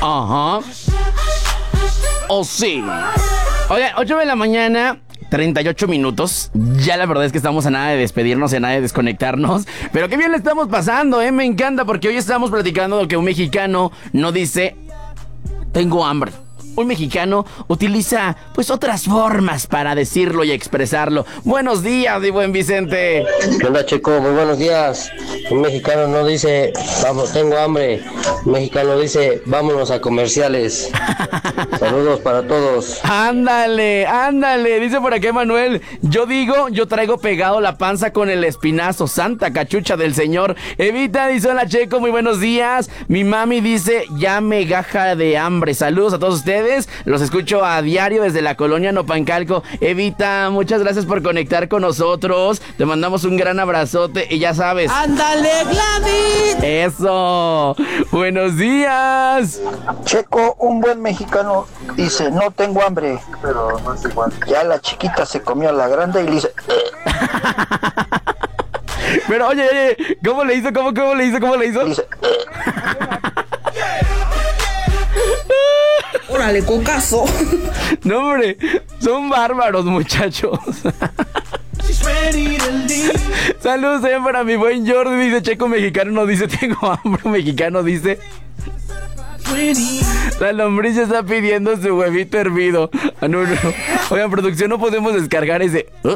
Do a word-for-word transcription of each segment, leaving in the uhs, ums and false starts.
Ajá. Oh, sí. Oigan, ocho de la mañana, treinta y ocho minutos. Ya la verdad es que estamos a nada de despedirnos, a nada de desconectarnos. Pero qué bien le estamos pasando, ¿eh? Me encanta porque hoy estamos platicando de que un mexicano no dice tengo hambre. Un mexicano utiliza, pues, otras formas para decirlo y expresarlo. Buenos días, mi buen Vicente. ¿Qué onda, Checo? Muy buenos días. Un mexicano no dice, vamos, tengo hambre. Un mexicano dice, vámonos a comerciales. Saludos para todos. Ándale, ándale. Dice por aquí Manuel, yo digo, yo traigo pegado la panza con el espinazo. Santa cachucha del señor. Evita, dice, hola, Checo, muy buenos días. Mi mami dice, ya me gaja de hambre. Saludos a todos ustedes. Los escucho a diario desde la colonia Nopancalco. Evita, muchas gracias por conectar con nosotros. Te mandamos un gran abrazote y ya sabes. ¡Ándale, Gladys! ¡Eso! ¡Buenos días! Checo, un buen mexicano dice, no tengo hambre. Pero no es igual. Ya la chiquita se comió a la grande y le dice... Pero oye, oye, ¿cómo le hizo? ¿Cómo, cómo le hizo? ¿Cómo le hizo? Dice... ¡Órale, cocazo! No, hombre, son bárbaros, muchachos. Saludos también para mi buen Jordi. Dice, Checo mexicano no dice tengo hambre. Mexicano dice... La lombriz está pidiendo su huevito hervido. Ah, no, no. Oigan, producción, no podemos descargar ese... ¿Uh?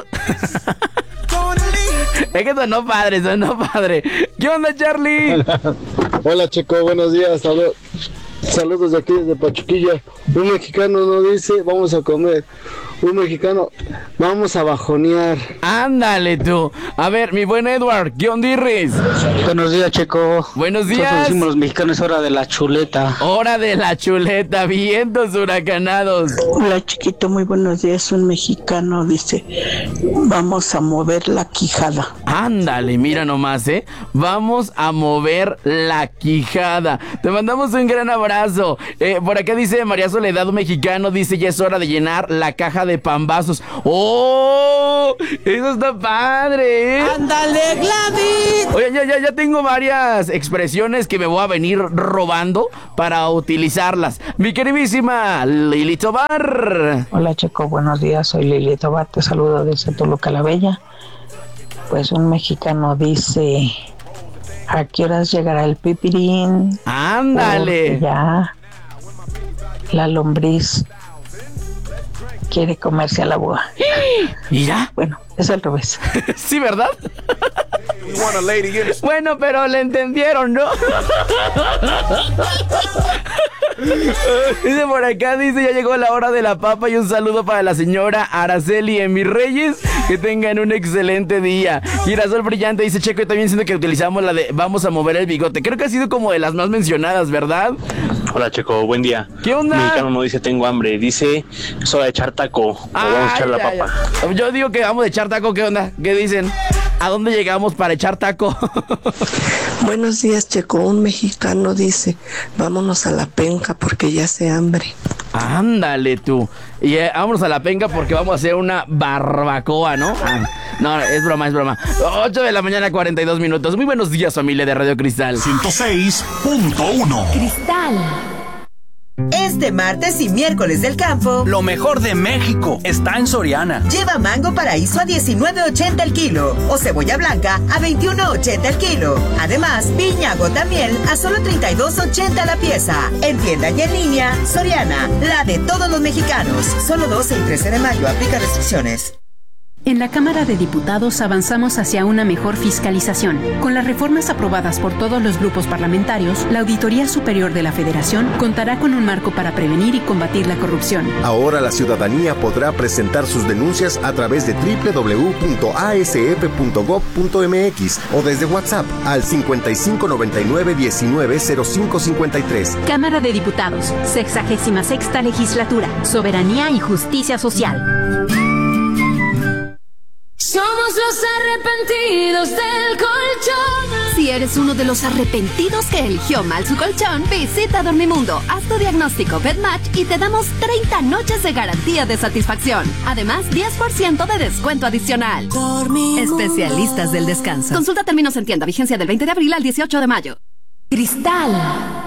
Es que sonó padre, sonó padre. ¿Qué onda, Charlie? Hola, Checo, buenos días. Saludos. Saludos de aquí desde Pachuquilla. Un mexicano no dice vamos a comer. Un mexicano vamos a bajonear. Ándale tú. A ver, mi buen Edward, ¿qué ondirris? Buenos días, Checo. Buenos días. Nosotros decimos los mexicanos, hora de la chuleta. Hora de la chuleta, vientos huracanados. Hola, chiquito, muy buenos días. Un mexicano dice, vamos a mover la quijada. Ándale, mira nomás, ¿eh? Vamos a mover la quijada. Te mandamos un gran abrazo. Eh, por acá dice María Soledad, un mexicano, dice, ya es hora de llenar la caja de pambazos. ¡Oh! Eso está padre, ¿eh? ¡Ándale, Gladys! Oye, ya, ya, ya tengo varias expresiones que me voy a venir robando para utilizarlas. Mi queridísima Lili Tobar. Hola, Checo, buenos días. Soy Lili Tobar, te saludo desde Toluca la Bella. Pues un mexicano dice, ¿a qué horas llegará el pipirín? Ándale. Porque ya la lombriz quiere comerse a la boa. ¿Mira? Bueno, es al revés. Sí, ¿verdad? Bueno, pero le entendieron, ¿no? Dice por acá, dice, ya llegó la hora de la papa y un saludo para la señora Araceli en Mis Reyes. Que tengan un excelente día. Girasol Brillante dice, Checo, y también siento que utilizamos la de vamos a mover el bigote. Creo que ha sido como de las más mencionadas, ¿verdad? Hola, Checo, buen día. ¿Qué onda? El mexicano no dice tengo hambre, dice es hora de echar taco. O Ay, vamos a echar la ay, papa. ay. Yo digo que vamos a echar taco, ¿qué onda? ¿Qué dicen? ¿A dónde llegamos para echar taco? Buenos días, Checo. Un mexicano dice, vámonos a la penca porque ya hace hambre. Ándale tú. Y eh, vámonos a la penca porque vamos a hacer una barbacoa, ¿no? Ah, no, es broma, es broma. ocho de la mañana, cuarenta y dos minutos. Muy buenos días, familia de Radio Cristal. ciento seis punto uno. Cristal. Este martes y miércoles del campo, lo mejor de México está en Soriana. Lleva mango paraíso a diecinueve ochenta el kilo o cebolla blanca a veintiuno ochenta el kilo. Además, piña gota miel a solo treinta y dos ochenta la pieza. En tienda y en línea, Soriana, la de todos los mexicanos. Solo doce y trece de mayo, aplica restricciones. En la Cámara de Diputados avanzamos hacia una mejor fiscalización. Con las reformas aprobadas por todos los grupos parlamentarios, la Auditoría Superior de la Federación contará con un marco para prevenir y combatir la corrupción. Ahora la ciudadanía podrá presentar sus denuncias a través de doble u doble u doble u punto a s f punto gob punto m x o desde WhatsApp al cincuenta y cinco noventa y nueve diecinueve cero cinco cincuenta y tres. Cámara de Diputados, sexagésima sexta legislatura, soberanía y justicia social. Somos los arrepentidos del colchón. Si eres uno de los arrepentidos que eligió mal su colchón, visita Dormimundo, haz tu diagnóstico BedMatch y te damos treinta noches de garantía de satisfacción. Además, diez por ciento de descuento adicional. Dormimundo. Especialistas del descanso. Consulta términos en tienda, vigencia del veinte de abril al dieciocho de mayo. Cristal.